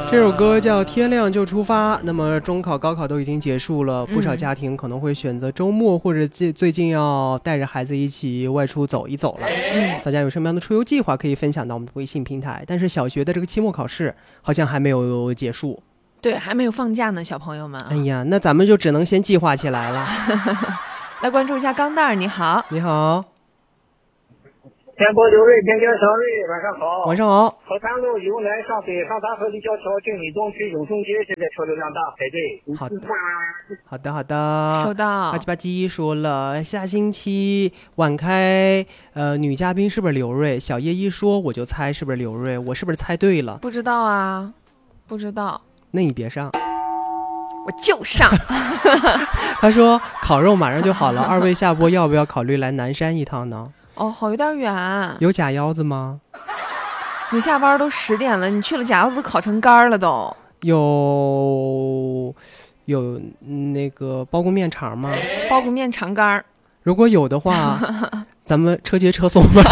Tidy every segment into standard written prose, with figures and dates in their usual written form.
这首歌叫《天亮就出发》。那么中考、高考都已经结束了，不少家庭可能会选择周末或者最近要带着孩子一起外出走一走了。大家有什么样的出游计划可以分享到我们的微信平台？但是小学的这个期末考试好像还没有结束， 对，还没有放假呢，小朋友们。 哎呀，那咱们就只能先计划起来了。 来关注一下钢蛋儿，你好， 你好， 天波刘瑞，天天小瑞，晚上好。 晚上好。 河滩路由南上北上达河立交桥经理东区永顺街，现在车流量大，排队。 好的，好的，好的， 收到。 吧唧吧唧说了，下星期晚开，女嘉宾是不是刘瑞？小叶一说我就猜是不是刘瑞，我是不是猜对了？ 不知道啊，不知道。 那你别上。 我就上。 他说烤肉马上就好了，二位下播要不要考虑来南山一趟呢？ 哦，好有点远。 有假腰子吗？ 你下班都10点了，你去了假腰子烤成干了都。 有那个包公面肠吗？ 包公面肠干。 如果有的话，咱们车接车送吧。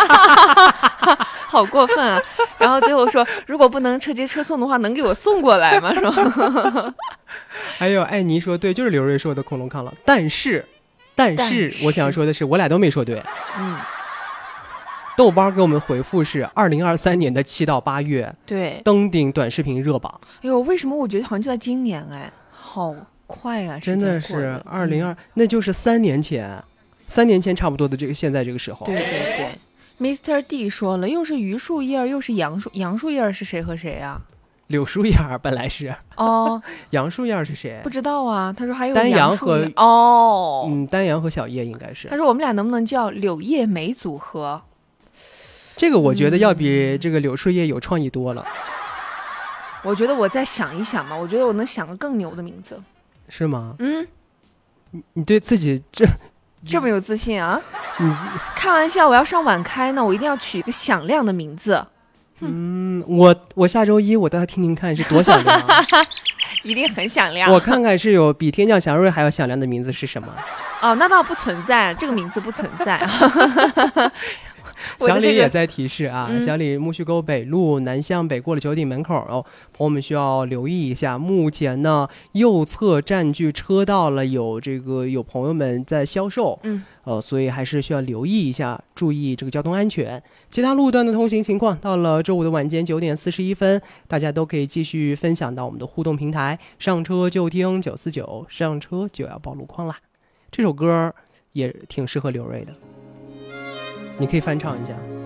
好过分啊！然后最后说，如果不能车接车送的话，能给我送过来吗？是吧？ 还有艾妮说对，就是刘瑞说的恐龙抗了，但是我想说的是，我俩都没说对。豆包给我们回复是2023年的7到8月， 对， 登顶短视频热榜。 哎呦，为什么我觉得好像就在今年？哎，好快啊！ 真的是2022，那就是3年前，3年前差不多的这个现在这个时候。 对对对。Mr. D 说了，又是榆树叶又是杨树叶，是谁和谁啊？ 柳树叶本来是哦， 杨树叶是谁？ 不知道啊。他说还有丹阳和丹阳和小叶应该是。 他说我们俩能不能叫柳叶梅组合？ 这个我觉得要比这个柳树叶有创意多了。 我觉得我再想一想吧，我觉得我能想个更牛的名字。 是吗？你对自己这么有自信啊？开玩笑，我要上晚开呢，我一定要取一个响亮的名字。 我下周一我倒要听听看是多响亮。 一定很响亮。 我看看是有比天降祥瑞还要响亮的名字是什么。 哦，那倒不存在，这个名字不存在啊。 小李也在提示啊，小李木须沟北路南向北过了9点门口朋友们需要留意一下。目前呢，右侧占据车道了，有朋友们在销售，所以还是需要留意一下，注意这个交通安全。其他路段的通行情况，到了周五的晚间9点41分，大家都可以继续分享到我们的互动平台，上车就听949，上车就要报路况啦。这首歌也挺适合刘瑞的。你可以翻唱一下。